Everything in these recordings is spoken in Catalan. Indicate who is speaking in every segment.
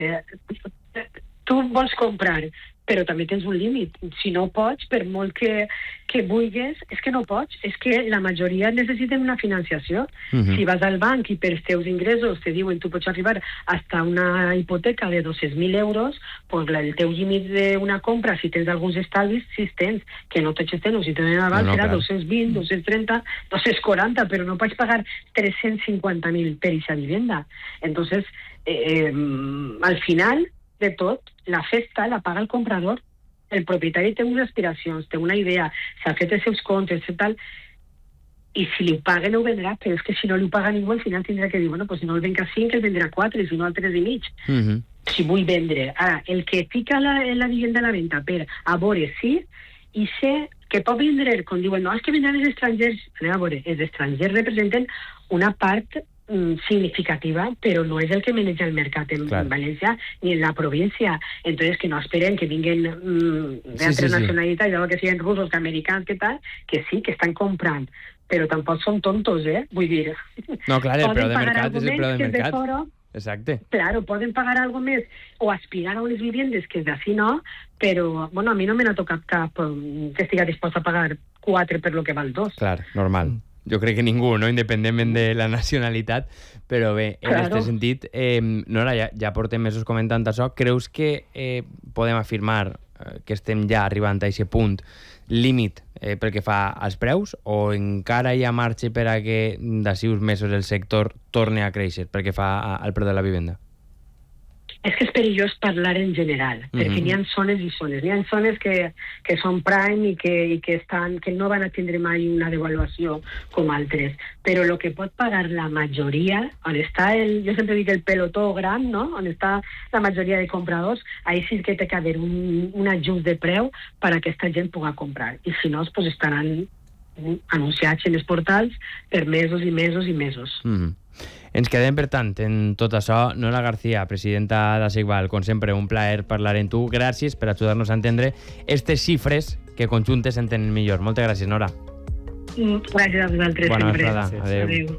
Speaker 1: tu vols comprar, però també tens un límit. Si no pots, per molt que vulguis, és que no pots. És que la majoria necessiten una financiació. Si vas al banc i per els teus ingressos te diuen tu pots arribar hasta una hipoteca de 200.000 euros, pues el teu límit d'una compra, si tens alguns estalvis, si tens, que no tots tenen, si tenen aval, serà 220, 230, 240, però no pots pagar 350.000 per aquesta vivenda. Entonces, al final de tot, la festa la paga el comprador. El propietari té unes aspiracions, té una idea, s'ha fet els seus comptes i tal, i si li ho paguen ho vendrà, però és que si no li ho paga ningú al final tindrà que dir, bueno, pues si no el venc a 5, el vendrà a 4, i si no al 3,5. Si vull vendre. Ara, el que fica la vivenda a la venda per a veure si, i sé que pot vindre, quan diuen, no, és que vendran els estrangers. Anem a veure, els estrangers representen una part significativa, però no és el que maneja el mercat en València ni en la província. Entonces, que no esperen que vinguen d'altres nacionalitats, que siguin russos, que americans, que tal, que sí, que estan comprant, però tampoc són tontos, Vull dir...
Speaker 2: No, clar, el preu de mercat és el preu de mercat. Exacte.
Speaker 1: Claro, poden pagar algo més o aspirar a unes viviendes que d'ací no, però, bueno, a mi no me n'ha tocat cap que estigui dispost a pagar 4 per lo que val 2.
Speaker 2: Clar, normal. Jo crec que ningú, no? Independentment de la nacionalitat, però bé, en aquest sentit, Nora, ja portem mesos comentant això, creus que podem afirmar que estem ja arribant a aquest punt límit pel que fa als preus, o encara hi ha marge per a que d'ací uns mesos el sector torni a créixer pel que fa al preu de la vivenda?
Speaker 1: És que és perillós parlar en general, perquè n'hi ha zones i zones. N'hi ha zones que són prime i que no van a tindre mai una devaluació com altres. Però el que pot pagar la majoria, on està jo sempre dic el pelotó gran, no? On està la majoria de compradors, ahí sí que té que haver un ajust de preu per a que aquesta gent pugui comprar. I si no, pues estaran anunciats en els portals per mesos i mesos i mesos.
Speaker 2: Ens quedem, per tant, en tot això. Nora García, presidenta d'Asegval, com sempre, un plaer parlar amb tu. Gràcies per ajudar-nos a entendre aquestes xifres que conjuntes entenen millor. Moltes gràcies, Nora.
Speaker 1: Gràcies a vosaltres.
Speaker 2: Bona vesprada. Adéu.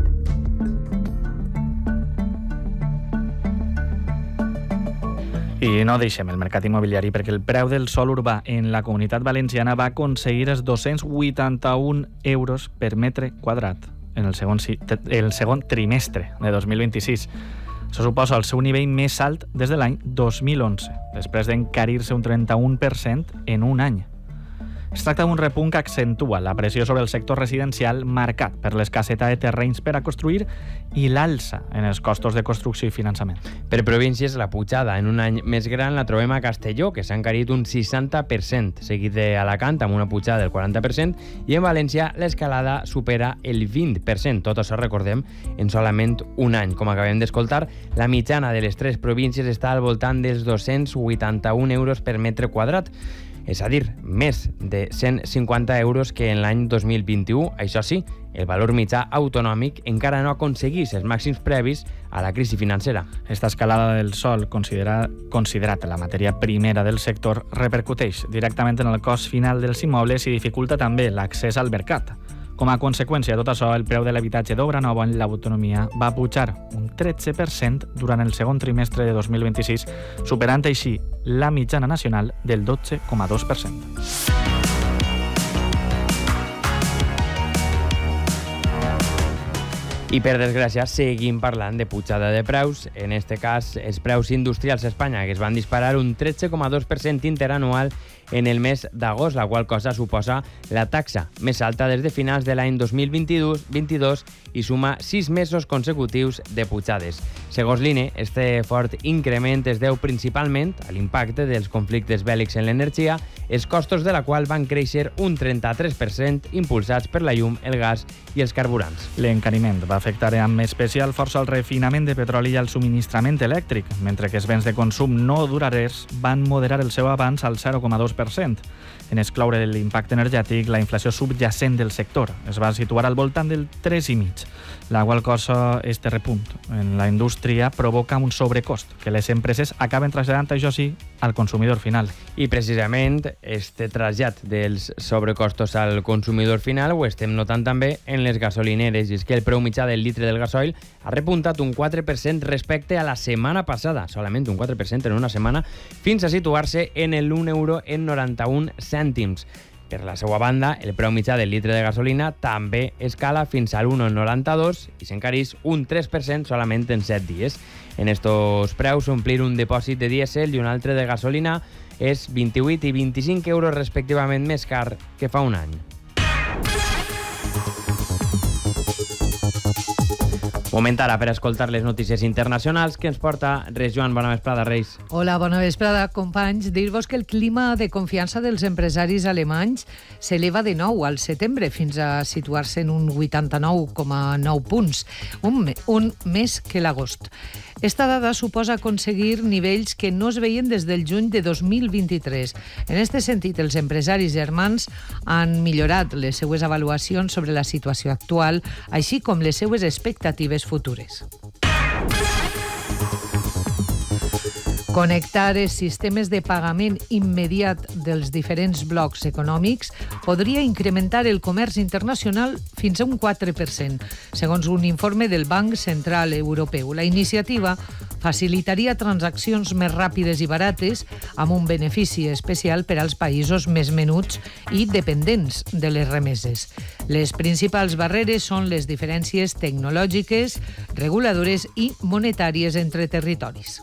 Speaker 3: I no deixem el mercat immobiliari, perquè el preu del sòl urbà en la Comunitat Valenciana va aconseguir els 281 euros per metre quadrat en el segon trimestre de 2026. Això suposa el seu nivell més alt des de l'any 2011, després d'encarir-se un 31% en un any. Es tracta d'un repunt que accentua la pressió sobre el sector residencial marcat per l'escasseta de terrenys per a construir i l'alça en els costos de construcció i finançament.
Speaker 2: Per províncies, la pujada en un any més gran la trobem a Castelló, que s'ha encarit un 60%, seguit d'Alacant amb una pujada del 40%, i en València l'escalada supera el 20%. Tot això, recordem, en solament un any. Com acabem d'escoltar, la mitjana de les tres províncies està al voltant dels 281 euros per metre quadrat, és a dir, més de 150 euros que en l'any 2021. Això sí, el valor mitjà autonòmic encara no aconseguís els màxims previs a la crisi financera.
Speaker 3: Esta escalada del sòl, considerat la matèria primera del sector, repercuteix directament en el cost final dels immobles i dificulta també l'accés al mercat. Com a conseqüència de tot això, el preu de l'habitatge d'obra nova en l'autonomia va pujar un 13% durant el segon trimestre de 2026, superant així la mitjana nacional del 12,2%.
Speaker 2: I per desgràcia seguim parlant de pujada de preus, en este cas els preus industrials a Espanya, que es van disparar un 13,2% interanual en el mes d'agost, la qual cosa suposa la taxa més alta des de finals de l'any 2022 i suma 6 mesos consecutius de pujades. Segons l'INE, este fort increment es deu principalment a l'impacte dels conflictes bèl·lics en l'energia, els costos de la qual van créixer un 33%, impulsats per la llum, el gas i els carburants.
Speaker 3: L'encariment va afectar amb especial força el refinament de petroli i el subministrament elèctric, mentre que els béns de consum no duradors van moderar el seu avanç al 0,2%. 2%. En excloure l'impacte energètic, la inflació subjacent del sector es va situar al voltant del 3,5%, la qual cosa, este repunt en la indústria provoca un sobrecost que les empreses acaben traslladant, això sí, al consumidor final.
Speaker 2: I precisament este trasllat dels sobrecostos al consumidor final ho estem notant també en les gasolineres, i és que el preu mitjà del litre del gasoil ha repuntat un 4% respecte a la setmana passada, solament un 4% en una setmana, fins a situar-se en el 1,91 €. Per la seva banda, el preu mitjà del litre de gasolina també escala fins al 1,92 i s'encareix un 3% solament en 7 dies. En estos preus, omplir un dipòsit de dièsel i un altre de gasolina és 28 i 25 euros respectivament més car que fa un any. Moment ara per escoltar les notícies internacionals que ens porta Reis Joan. Bona vesprada, Reis.
Speaker 4: Hola, bona vesprada, companys. Dir-vos que el clima de confiança dels empresaris alemanys s'eleva de nou al setembre fins a situar-se en un 89,9 punts, un més que l'agost. Esta dada suposa aconseguir nivells que no es veien des del juny de 2023. En aquest sentit, els empresaris germans han millorat les seues avaluacions sobre la situació actual, així com les seues expectatives futures. Connectar els sistemes de pagament immediat dels diferents blocs econòmics podria incrementar el comerç internacional fins a un 4%, segons un informe del Banc Central Europeu. La iniciativa facilitaria transaccions més ràpides i barates, amb un benefici especial per als països més menuts i dependents de les remeses. Les principals barreres són les diferències tecnològiques, reguladores i monetàries entre territoris.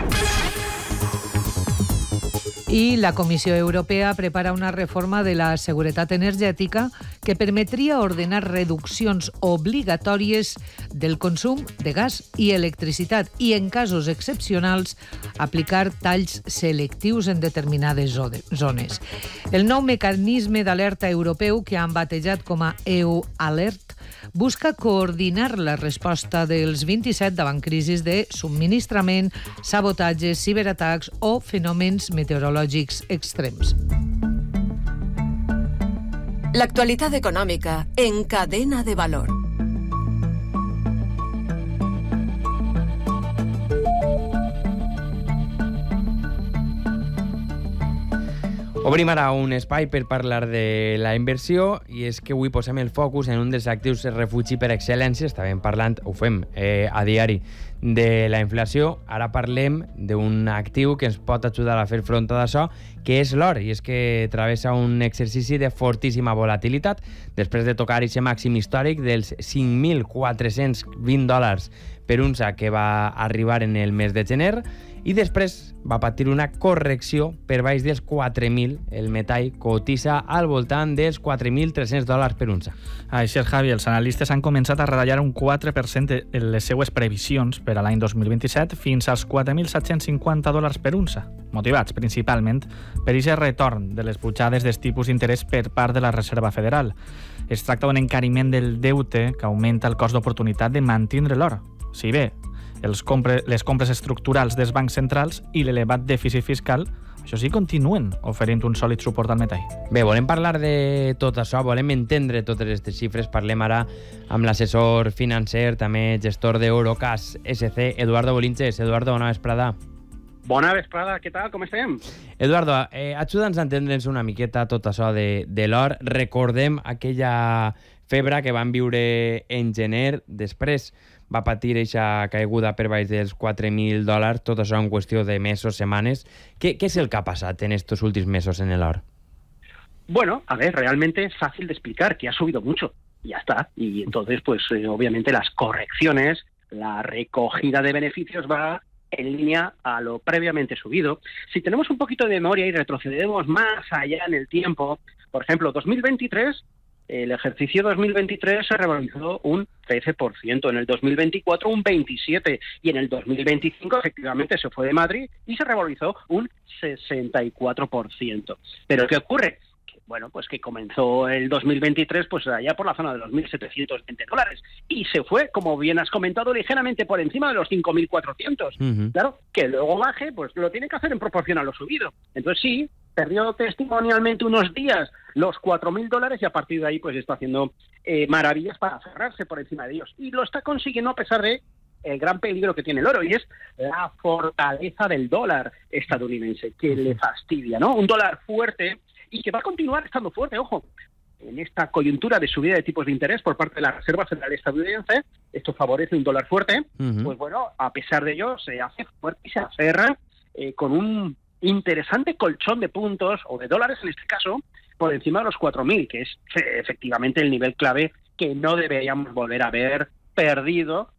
Speaker 4: I la Comissió Europea prepara una reforma de la seguretat energètica que permetria ordenar reduccions obligatòries del consum de gas i electricitat i, en casos excepcionals, aplicar talls selectius en determinades zones. El nou mecanisme d'alerta europeu, que han batejat com a EU Alert, busca coordinar la resposta dels 27 davant crisis de subministrament, sabotatges, ciberatacs o fenòmens meteorològics extrems.
Speaker 5: L'actualitat econòmica en Cadena de Valor.
Speaker 2: Obrim ara un espai per parlar de la inversió, i és que avui posem el focus en un dels actius refugi per excel·lència. Estàvem parlant, ho fem a diari, de la inflació. Ara parlem d'un actiu que ens pot ajudar a fer front a això, que és l'or, i és que travessa un exercici de fortíssima volatilitat després de tocar aquest màxim històric dels $5.420 per unça que va arribar en el mes de gener, i després va patir una correcció per baix dels 4.000. El metall cotitza al voltant dels $4.300 per unça.
Speaker 3: Així és, Javi. Els analistes han començat a retallar un 4% en les seues previsions per a l'any 2027 fins als $4.750 per unça, motivats principalment per aquest retorn de les pujades dels tipus d'interès per part de la Reserva Federal. Es tracta d'un encariment del deute que augmenta el cost d'oportunitat de mantenir l'or. Si bé les compres estructurals dels bancs centrals i l'elevat dèficit fiscal, això sí, continuen oferint un sòlid suport al metall.
Speaker 2: Bé, volem parlar de tot això, volem entendre totes aquestes xifres. Parlem ara amb l'assessor financer, també gestor d'Eurocas SC, Eduardo Bolinches. Eduardo, bona vesprada.
Speaker 6: Bona vesprada, què tal? Com estem?
Speaker 2: Eduardo, ajuda'ns a entendre'ns una miqueta tot això de l'or. Recordem aquella febre que van viure en gener, després va patir aquesta caiguda per baix dels $4.000, tot això en qüestió de mesos, setmanes. ¿Qué es el que ha pasado en estos últimos meses en el oro?
Speaker 6: Bueno, a ver, realmente es fácil de explicar, que ha subido mucho, y ya está. Y entonces, pues obviamente las correcciones, la recogida de beneficios va en línea a lo previamente subido. Si tenemos un poquito de memoria y retrocedemos más allá en el tiempo, por ejemplo, 2023... el ejercicio 2023 se revalorizó un 13%, en el 2024 un 27%, y en el 2025 efectivamente se fue de Madrid y se revalorizó un 64%. ¿Pero qué ocurre? Bueno, pues que comenzó el 2023 pues allá por la zona de los $1.720 y se fue, como bien has comentado, ligeramente por encima de los 5.400. Claro, que luego baje, pues lo tiene que hacer en proporción a lo subido. Entonces sí, perdió testimonialmente unos días los $4.000 y a partir de ahí pues está haciendo maravillas para cerrarse por encima de ellos. Y lo está consiguiendo a pesar de el gran peligro que tiene el oro, y es la fortaleza del dólar estadounidense, que le fastidia, ¿no? Un dólar fuerte y que va a continuar estando fuerte, ojo. En esta coyuntura de subida de tipos de interés por parte de la Reserva Federal estadounidense, esto favorece un dólar fuerte, pues bueno, a pesar de ello se hace fuerte y se aferra con un interesante colchón de puntos, o de dólares en este caso, por encima de los 4.000, que es efectivamente el nivel clave que no deberíamos volver a ver perdido